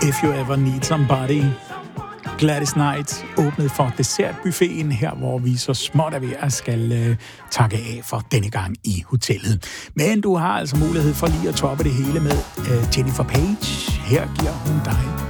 If You Ever Need Somebody. Gladys Knight åbnede for dessertbuffeten her, hvor vi så småt er ved at skal takke af for denne gang i hotellet. Men du har altså mulighed for lige at toppe det hele med Jennifer Page. Her giver hun dig